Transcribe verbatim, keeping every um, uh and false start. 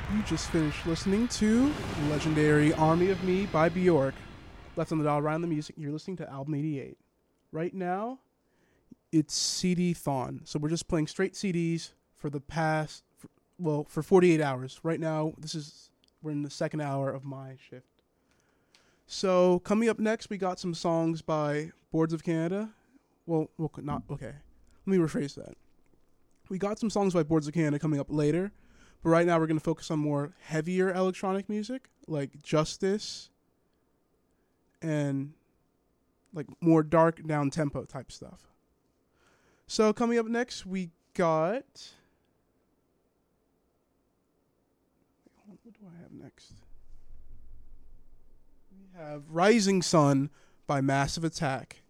You just finished listening to Legendary Army of Me by Bjork. Left on the dial, right on the music. You're listening to Album eighty-eight. Right now, it's C D-thon. So we're just playing straight C Ds for the past, for, well, for forty-eight hours. Right now, this is, we're in the second hour of my shift. So coming up next, we got some songs by Boards of Canada. Well, well not, okay. Let me rephrase that. We got some songs by Boards of Canada coming up later. But right now we're going to focus on more heavier electronic music, like Justice and like more dark down-tempo type stuff. So coming up next, we got... What do I have next? We have Rising Sun by Massive Attack.